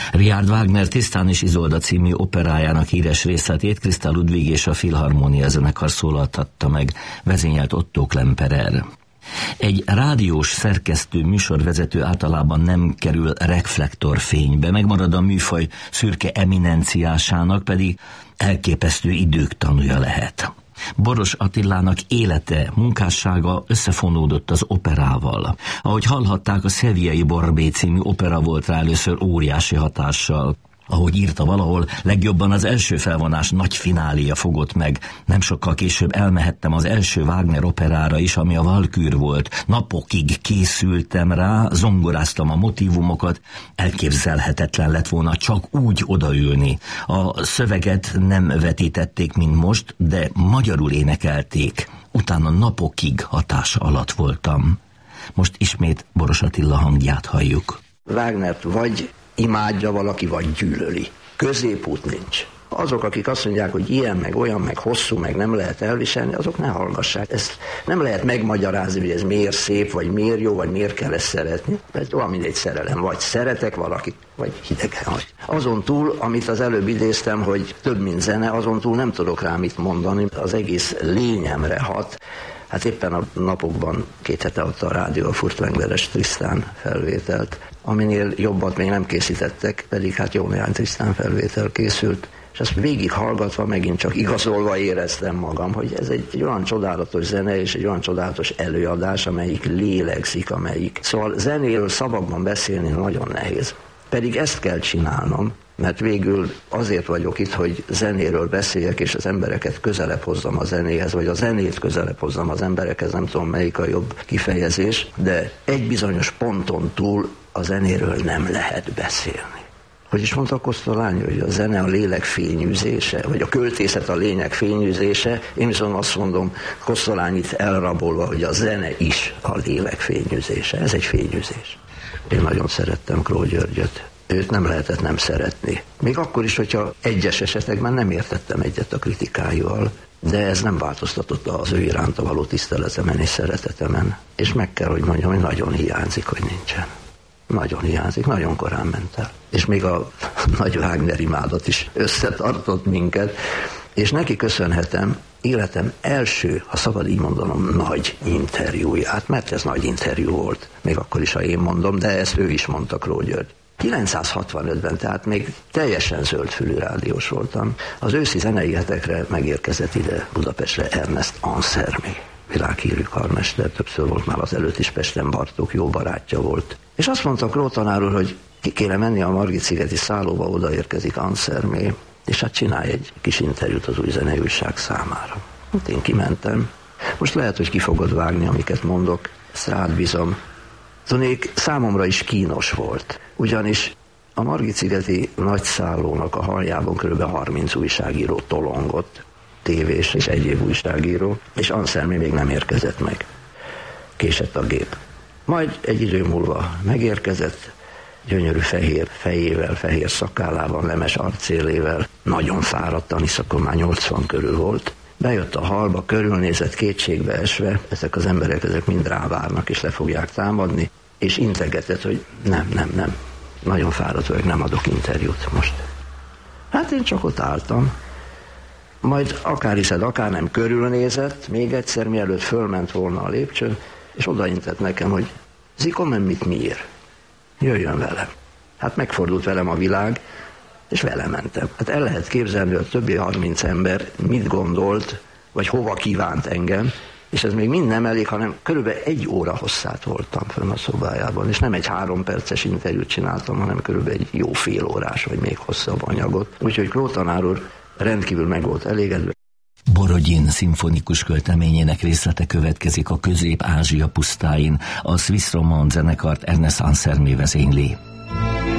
Richard Wagner Tisztán és Izolda című operájának híres részletét Christa Ludwig és a Filharmonia zenekar szólaltatta meg, vezényelt Otto Klemperer. Egy rádiós szerkesztő műsorvezető általában nem kerül reflektorfénybe, megmarad a műfaj szürke eminenciásának, pedig elképesztő idők tanúja lehet. Boros Attilának élete, munkássága összefonódott az operával. Ahogy hallhatták, a Szeviai Borbé című opera volt rá először óriási hatással. Ahogy írta valahol, legjobban az első felvonás nagy fináléja fogott meg. Nem sokkal később elmehettem az első Wagner operára is, ami a Valkür volt. Napokig készültem rá, zongoráztam a motívumokat, elképzelhetetlen lett volna csak úgy odaülni. A szöveget nem vetítették, mint most, de magyarul énekelték. Utána napokig hatás alatt voltam. Most ismét Boros Attila hangját halljuk. Wagnert vagy imádja valaki, vagy gyűlöli. Középút nincs. Azok, akik azt mondják, hogy ilyen, meg olyan, meg hosszú, meg nem lehet elviselni, azok ne hallgassák. Ezt nem lehet megmagyarázni, hogy ez miért szép, vagy miért jó, vagy miért kell ezt szeretni. Ez olyan, mint egy szerelem. Vagy szeretek valakit, vagy hidegen vagy. Azon túl, amit az előbb idéztem, hogy több, mint zene, azon túl nem tudok rá mit mondani. Az egész lényemre hat. Hát éppen a napokban 2 hete adta a rádió a Furtwängleres Trisztán felvételt, aminél jobbat még nem készítettek, pedig hát jó néhány Trisztán felvétel készült, és ezt végig hallgatva megint csak igazolva éreztem magam, hogy ez egy olyan csodálatos zene és egy olyan csodálatos előadás, amelyik lélegzik, Szóval zenéről szavakban beszélni nagyon nehéz. Pedig ezt kell csinálnom, mert végül azért vagyok itt, hogy zenéről beszéljek, és az embereket közelebb hozzam a zenéhez, vagy a zenét közelebb hozzam az emberekhez, nem tudom melyik a jobb kifejezés, de egy bizonyos ponton túl a zenéről nem lehet beszélni. Hogy is mondta Kosztolányi, hogy a zene a lélek fényűzése, vagy a költészet a lényeg fényűzése, én viszont azt mondom, Kosztolányit elrabolva, hogy a zene is a lélek fényűzése. Ez egy fényűzés. Én nagyon szerettem Król Györgyöt. Őt nem lehetett nem szeretni. Még akkor is, hogyha egyes esetekben nem értettem egyet a kritikáival, de ez nem változtatott az ő iránta való tiszteletemen és szeretetemen. És meg kell, hogy mondjam, hogy nagyon hiányzik, hogy nincsen. Nagyon hiányzik, nagyon korán ment el. És még a nagy Wagner imádat is összetartott minket, és neki köszönhetem életem első, ha szabad így mondanom, nagy interjúját, mert ez nagy interjú volt, még akkor is, ha én mondom, de ezt ő is mondta, Król György. 965-ben, tehát még teljesen zöldfülű rádiós voltam. Az őszi zenei hetekre megérkezett ide Budapestre Ernest Ansermé, világhírű karmester, többször volt már az előtt is Pesten, Bartók jó barátja volt. És azt mondta Król tanár úr, hogy ki kéne menni a Margit-szigeti szállóba, odaérkezik Ansermé, és hát csinálj egy kis interjút az Új Zenei Újság számára. Hát én kimentem. Most lehet, hogy ki fogod vágni, amiket mondok, ezt rád bízom. Tudnék, számomra is kínos volt, ugyanis a Margit-szigeti nagyszállónak a haljában kb. 30 újságíró tolongott, tévés és egyéb újságíró, és Ansermé még nem érkezett meg. Késett a gép. Majd egy idő múlva megérkezett, gyönyörű fehér fejével, fehér szakállával, lemes arcélével, nagyon fáradtan, hisz akkor már 80 körül volt. Bejött a hallba, körülnézett, kétségbe esve, ezek az emberek, ezek mind rávárnak, és le fogják támadni, és integetett, hogy nem, nagyon fáradt vagyok, nem adok interjút most. Hát én csak ott álltam. Majd akár hiszed, akár nem, körülnézett, még egyszer, mielőtt fölment volna a lépcsőn, és odaintett nekem, hogy Zikommen mit miért? Jöjjön velem. Hát megfordult velem a világ, és vele mentem. Hát el lehet képzelni, hogy a többi 30 ember mit gondolt, vagy hova kívánt engem, és ez még mind nem elég, hanem körülbelül 1 óra hosszát voltam fönn a szobájában, és nem egy 3 perces interjút csináltam, hanem körülbelül egy jó fél órás, vagy még hosszabb anyagot. Úgyhogy Król tanár úr rendkívül meg volt elégedve. Borodin szimfonikus költeményének részlete következik a Közép-Ázsia pusztáin, a Swiss Romand zenekart Ernest Ansermé vezényli.